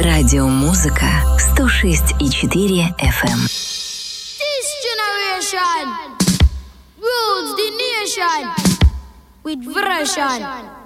Радиомузыка 106,4 FM. This generation rules the nation with version.